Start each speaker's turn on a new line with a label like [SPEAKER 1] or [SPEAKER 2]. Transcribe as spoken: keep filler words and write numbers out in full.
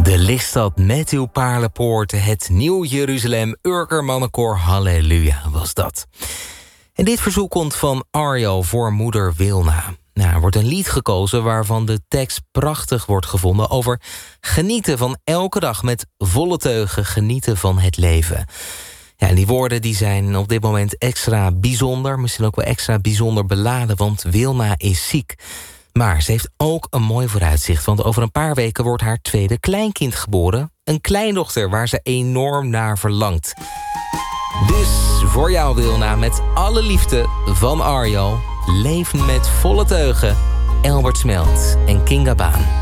[SPEAKER 1] De lichtstad met uw paarlenpoorten, het Nieuw Jeruzalem, Urker Mannenkoor, halleluja was dat. En dit verzoek komt van Arjo voor moeder Wilna. Nou, er wordt een lied gekozen waarvan de tekst prachtig wordt gevonden over genieten van elke dag met volle teugen, genieten van het leven. Ja, en die woorden die zijn op dit moment extra bijzonder, misschien ook wel extra bijzonder beladen, want Wilna is ziek. Maar ze heeft ook een mooi vooruitzicht, want over een paar weken wordt haar tweede kleinkind geboren. Een kleindochter waar ze enorm naar verlangt. Dus voor jou Wilna, met alle liefde van Arjo, leven met volle teugen, Elbert Smelt en Kinga Baan.